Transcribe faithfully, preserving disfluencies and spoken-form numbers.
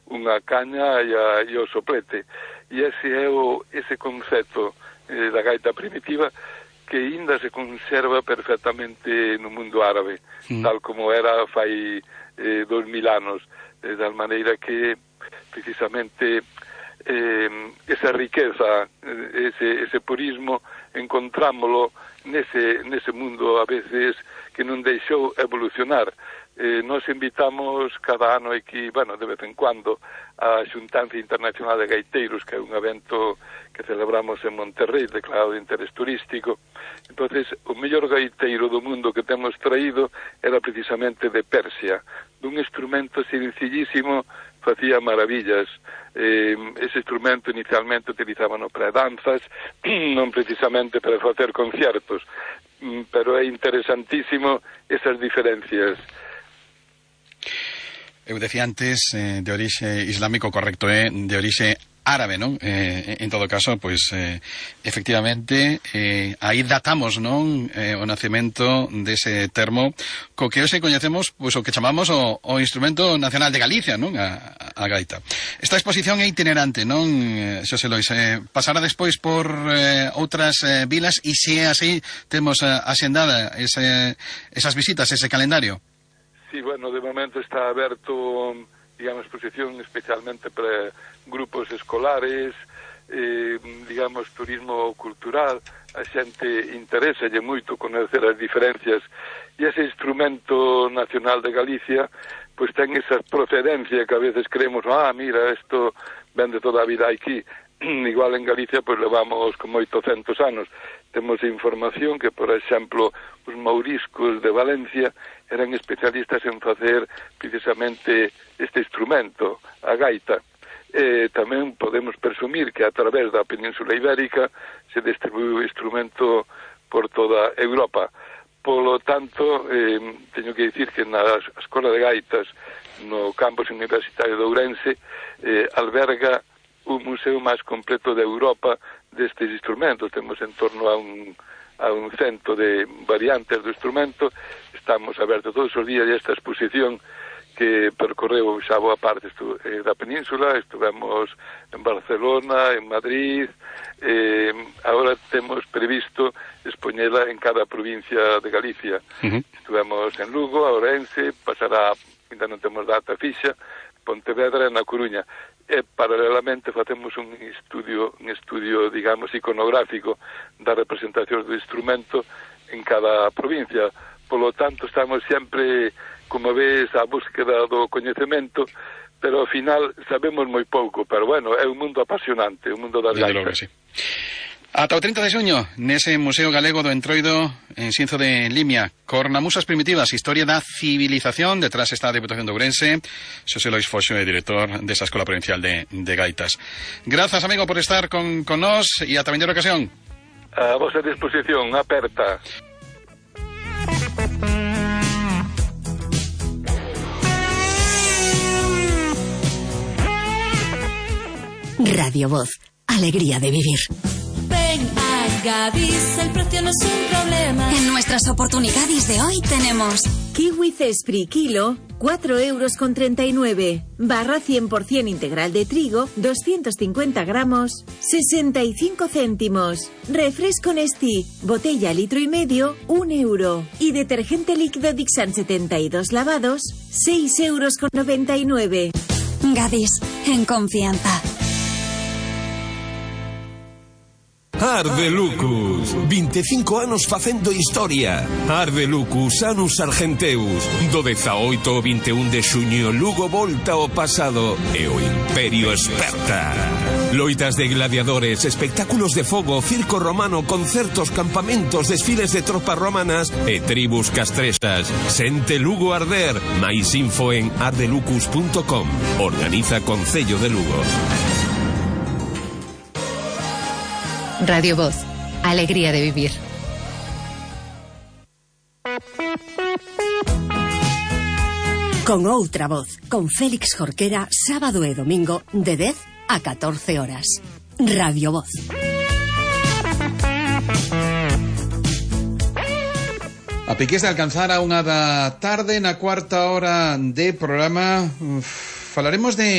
unha caña e, a, e o soplete. E ese é o, ese concepto eh, da gaita primitiva que ainda se conserva perfectamente no mundo árabe, mm. tal como era fai eh, dos mil anos, de tal maneira que precisamente eh, esa riqueza, ese, ese purismo, encontrámoslo nese, nese mundo a veces que non deixou evolucionar. Eh, nos invitamos cada ano aquí, bueno, de vez en cuando, a Xuntanza Internacional de Gaiteiros, que é un evento que celebramos en Monterrey, declarado de interés turístico. Entonces, o mellor gaiteiro do mundo que temos traído era precisamente de Persia, dun instrumento sencillísimo, facía maravillas. Eh, ese instrumento inicialmente utilizábano para danzas, non precisamente para facer conciertos, pero é interesantísimo esas diferencias. Eu decía antes eh, de orixe islámico, correcto, é eh, de orixe árabe, non? Eh, en todo caso, pois, eh, efectivamente, eh, aí datamos, non? Eh, o nacemento dese termo co que hoxe coñecemos, pois, o que chamamos o, o Instrumento Nacional de Galicia, non? A, a gaita. Esta exposición é itinerante, non, Xosé Lois? Eh, pasará despois por eh, outras eh, vilas e se é así, temos eh, axendada ese, esas visitas, ese calendario? Sí, bueno, de momento está aberto, digamos, exposición especialmente para grupos escolares, eh, digamos, turismo cultural. A xente interesa moito conocer as diferencias e ese instrumento nacional de Galicia pois ten esa procedencia que a veces creemos, ah, mira, isto ven de toda a vida aquí. Igual en Galicia pois levamos como oitocentos anos. Temos información que, por exemplo, os mouriscos de Valencia eran especialistas en facer precisamente este instrumento, a gaita. Eh, tamén podemos presumir que a través da Península Ibérica se distribuiu o instrumento por toda Europa. Polo tanto, eh, teño que dicir que na Escola de Gaitas no campus universitario de Ourense eh, alberga o museo máis completo de Europa destes instrumentos. Temos en torno a un, a un cento de variantes do instrumento. Estamos abertos todos os días e esta exposición que percorreu xa boa parte estu, eh, da península. Estuvemos en Barcelona, en Madrid, eh, agora temos previsto expoñela en cada provincia de Galicia. Uh-huh. Estuvemos en Lugo, a Ourense, pasará, ainda non temos data fixa, Pontevedra e na Coruña. E paralelamente facemos un estudio, un estudio, digamos, iconográfico das representacións do instrumento en cada provincia. Polo tanto, estamos sempre, como ves, a búsqueda do coñecemento, pero ao final sabemos moi pouco, pero bueno, é un mundo apasionante, un mundo das gaitas. Sí. Ata o trinta de xuño, nese Museo Galego do Entroido, en Xinzo de Limia, Cornamusas Primitivas, Historia da Civilización. Detrás está a Deputación de Ourense. Xosé Lois Foxo é director desa Escola Provincial de, de Gaitas. Grazas, amigo, por estar con, con nós e ata vindeira ocasión. A vosa disposición, aperta. Radio Voz, alegría de vivir. Ven a Gadis, el precio no es un problema. En nuestras oportunidades de hoy tenemos kiwi Cespri kilo, cuatro euros con treinta y nueve. Barra cien por ciento integral de trigo, doscientos cincuenta gramos, sesenta y cinco céntimos. Refresco Nestí, botella litro y medio, un euro. Y detergente líquido Dixan setenta y dos lavados, seis euros con noventa y nueve. Gadis, en confianza. Ardelucus, veinticinco anos facendo historia. Ardelucus, Anus Argenteus. Do dezaoito ao vinte e un de xuño, Lugo volta ao pasado e o Imperio esperta. Loitas de gladiadores, espectáculos de fogo, circo romano, concertos, campamentos, desfiles de tropas romanas e tribus castresas. Sente Lugo arder. Mais info en ardelucus punto com. Organiza Concello de Lugo. Radio Voz, alegría de vivir. Con outra voz, con Félix Jorquera, sábado e domingo, de dez a catorce horas. Radio Voz. A piques de alcanzar a unha da tarde, na cuarta hora de programa, uf, falaremos de